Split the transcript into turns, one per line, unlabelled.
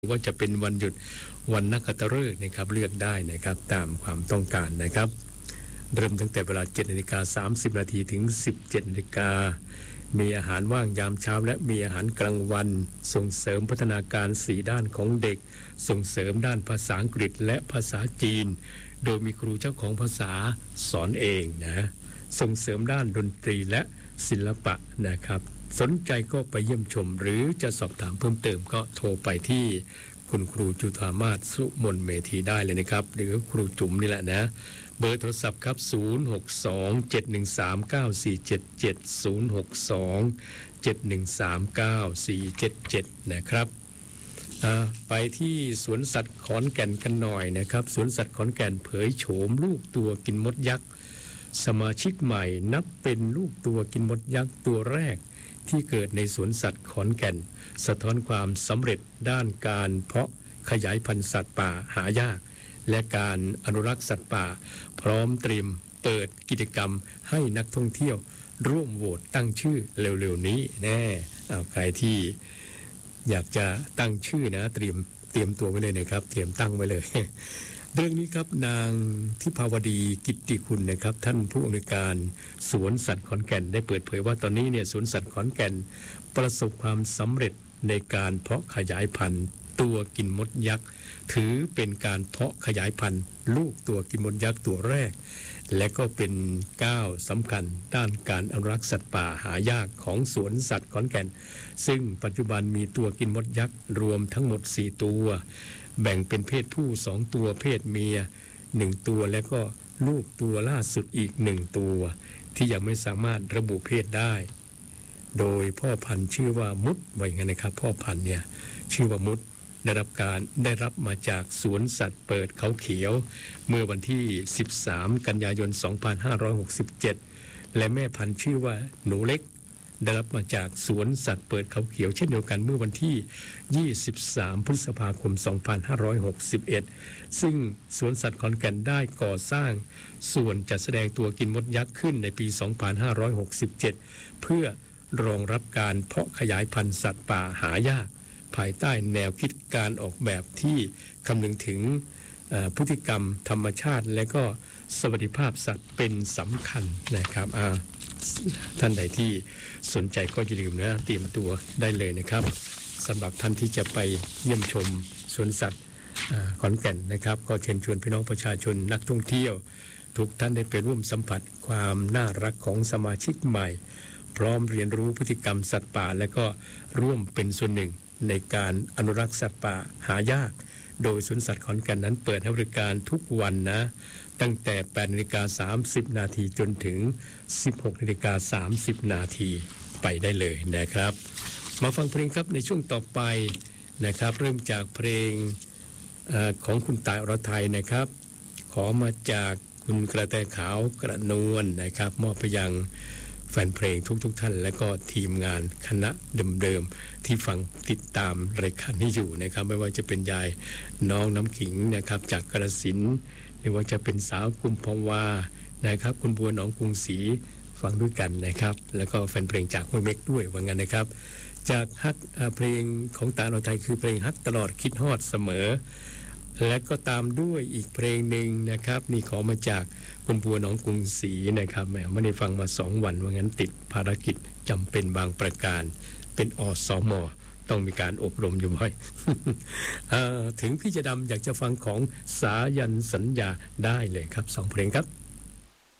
ว่าจะเป็นวันหยุดวันนักขัตฤกษ์นะครับเลือกได้นะครับตามความต้องการนะครับเริ่มตั้งแต่เวลา 7:30 นาทีถึง 17 นาฬิกามีอาหารว่างยามเช้าและมีอาหารกลางวันส่งเสริมพัฒนาการ4ด้านของเด็กส่งเสริมด้านภาษาอังกฤษและภาษาจีนโดยมีครูเจ้าของภาษาสอนเองนะส่งเสริมด้านดนตรีและศิลปะนะครับสนใจก็ไปเยี่ยมชมหรือจะสอบถามเพิ่มเติมก็โทรไปที่คุณครูจุฑามาศสุมนเมธีได้เลยนะครับหรือครูจุ๋มนี่แหละนะเบอร์โทรศัพท์ครับ062-713-9477 นะครับไปที่สวนสัตว์ขอนแก่นกันหน่อยนะครับสวนสัตว์ขอนแก่นเผยโฉมลูกตัวกินมดยักษ์สมาชิกใหม่นับเป็นลูกตัวกินมดยักษ์ตัวแรกที่เกิดในสวนสัตว์ขอนแก่นสะท้อนความสำเร็จด้านการเพาะขยายพันธุ์สัตว์ป่าหายากและการอนุรักษ์สัตว์ป่าพร้อมเตรียมเปิดกิจกรรมให้นักท่องเที่ยวร่วมโหวตตั้งชื่อเร็วๆนี้แน่ใครที่อยากจะตั้งชื่อนะเตรียมตัวไว้เลยนะครับเตรียมตั้งไว้เลยเรื่องนี้ครับนางทิพาวดีกิตติคุณนะครับท่านผู้อำนวยการสวนสัตว์ขอนแก่นได้เปิดเผยว่าตอนนี้เนี่ยสวนสัตว์ขอนแก่นประสบความสำเร็จในการเพาะขยายพันธุ์ตัวกินมดยักษ์ถือเป็นการเพาะขยายพันธุ์ลูกตัวกินมดยักษ์ตัวแรกและก็เป็นก้าวสำคัญด้านการอนุรักษ์สัตว์ป่าหายากของสวนสัตว์ขอนแก่นซึ่งปัจจุบันมีตัวกินมดยักษ์รวมทั้งหมด4ตัวแบ่งเป็นเพศผู้2ตัวเพศเมีย1ตัวและก็ลูกตัวล่าสุดอีก1ตัวที่ยังไม่สามารถระบุเพศได้โดยพ่อพันธุ์ชื่อว่ามุดไว้งั้นนะครับพ่อพันธุ์เนี่ยชื่อว่ามุดได้รับมาจากสวนสัตว์เปิดเขาเขียวเมื่อวันที่13กันยายน2567และแม่พันธุ์ชื่อว่าหนูเล็กได้รับมาจากสวนสัตว์เปิดเขาเขียวเช่นเดียวกันเมื่อวันที่23พฤษภาคม2561ซึ่งสวนสัตว์ขอนแก่นได้ก่อสร้างส่วนจัดแสดงตัวกินมดยักษ์ขึ้นในปี2567เพื่อรองรับการเพาะขยายพันธุ์สัตว์ป่าหายากภายใต้แนวคิดการออกแบบที่คำนึงถึงพฤติกรรมธรรมชาติและก็สวัสดิภาพสัตว์เป็นสำคัญนะครับท่านใดที่สนใจก็อย่าลืมนะเตรียมตัวได้เลยนะครับสำหรับท่านที่จะไปเยี่ยมชมสวนสัตว์ขอนแก่นนะครับก็เชิญชวนพี่น้องประชาชนนักท่องเที่ยวทุกท่านได้ไปร่วมสัมผัสความน่ารักของสมาชิกใหม่พร้อมเรียนรู้พฤติกรรมสัตว์ป่าและก็ร่วมเป็นส่วนหนึ่งในการอนุรักษ์สัตว์ป่าหายากโดยสวนสัตว์ขอนแก่นนั้นเปิดให้บริการทุกวันนะตั้งแต่ 8:30 นาทีจนถึง 16:30 นาทีไปได้เลยนะครับมาฟังเพลงครับในช่วงต่อไปนะครับเริ่มจากเพลงของคุณต่ายอรไทยนะครับขอมาจากคุณกระแตขาวกระนวลนะครับมอบไปยังแฟนเพลงทุกท่านและก็ทีมงานคณะเดิมๆที่ฟังติดตามรายการนี้อยู่นะครับไม่ว่าจะเป็นยายน้องน้ำขิงนะครับจากกาฬสินธุ์หรือว่าจะเป็นสาวกุมภาวานะครับคุณบัวหนองกรุงศรีฟังด้วยกันนะครับแล้วก็แฟนเพลงจากห้วยเม็กด้วยว่างั้นนะครับจากฮักเพลงของตาโนไทยคือเพลงฮักตลอดคิดฮอดเสมอและก็ตามด้วยอีกเพลงหนึ่งนะครับนี่ขอมาจากคุณบัวหนองกรุงศรีนะครับแหมไม่ได้ฟังมา2 วันว่างั้นติดภารกิจจำเป็นบางประการเป็นอสม.ต้องมีการอบรมอยู่บ่อย ถึงพี่จะดำอยากจะฟังของสายันสัญญาได้เลยครับ2 เพลงครับ